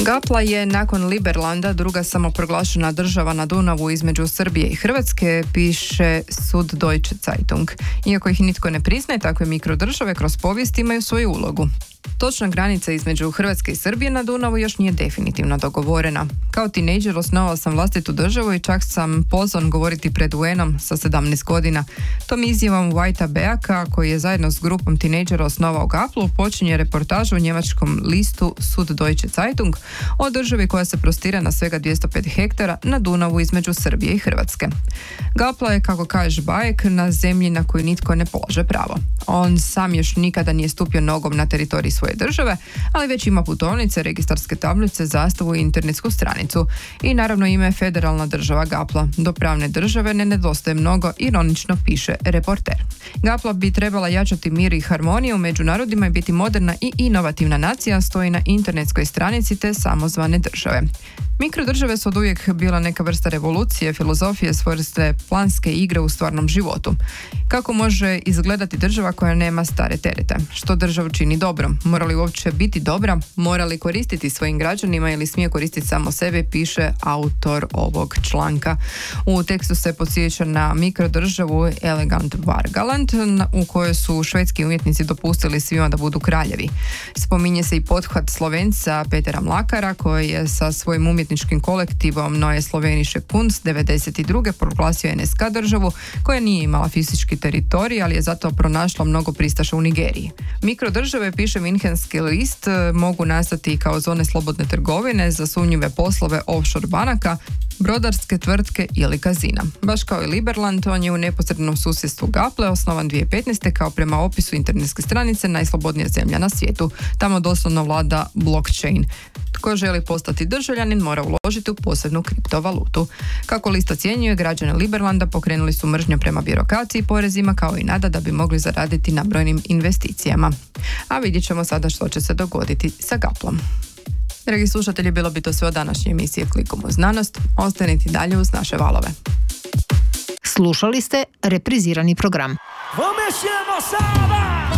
Gapla je nakon Liberlanda druga samoproglašena država na Dunavu između Srbije i Hrvatske, piše Süddeutsche Zeitung. Iako ih nitko ne priznaje, takve mikrodržave kroz povijest imaju svoju ulogu. Točna granica između Hrvatske i Srbije na Dunavu još nije definitivno dogovorena. Kao tinejdžer osnovao sam vlastitu državu i čak sam pozvan govoriti pred UN-om sa 17 godina. Tom izjavom Whitea Beaka, koji je zajedno s grupom tinejdžera osnovao Gaplu, počinje reportažu u njemačkom listu Süddeutsche Zeitung o državi koja se prostire na svega 205 hektara na Dunavu između Srbije i Hrvatske. Gapla je, kako kaže Baek, na zemlji na koju nitko ne polaže pravo. On sam još nikada nije stupio nogom na teritorij svoje države, ali već ima putovnice, registarske tablice, zastavu i internetsku stranicu. I naravno ime federalna država Gapla. Do pravne države ne nedostaje mnogo, ironično piše reporter. Gapla bi trebala jačati mir i harmoniju među narodima i biti moderna i inovativna nacija, stoji na internetskoj stranici te samozvane države. Mikrodržave su oduvijek bila neka vrsta revolucije, filozofije, svojstvene planske igre u stvarnom životu. Kako može izgledati država koja nema stare terete? Što državu čini dobro? Mora li uopće biti dobra? Mora li koristiti svojim građanima ili smije koristiti samo sebe, piše autor ovog članka. U tekstu se podsjeća na mikrodržavu Elegant Vargaland, u kojoj su švedski umjetnici dopustili svima da budu kraljevi. Spominje se i pothvat Slovenca Petera Mlakara, koji je sa svojim umjetničkim kolektivom Neue Slovenische Kunst 1992. proglasio NSK državu koja nije imala fizički teritorij, ali je zato pronašla mnogo pristaša u Nigeriji. Mikrodržave, piše Münchenski list, mogu nastati kao zone slobodne trgovine za sumnjive poslove offshore banaka, brodarske tvrtke ili kazina. Baš kao i Liberland, on je u neposrednom susjedstvu Gaple, osnovan 2015. kao prema opisu internetske stranice najslobodnija zemlja na svijetu. Tamo doslovno vlada blockchain. Tko želi postati državljanin mora uložiti u posebnu kriptovalutu. Kako list ocjenjuje, građane Liberlanda pokrenuli su mržnju prema birokraciji i porezima, kao i nada da bi mogli zaraditi na brojnim investicijama. A vidjet ćemo sada što će se dogoditi sa Gaplom. Dragi slušatelji, bilo bi to sve od današnje emisije Klikom u znanost. Ostanite dalje uz naše valove. Slušali ste reprizirani program. Vamos,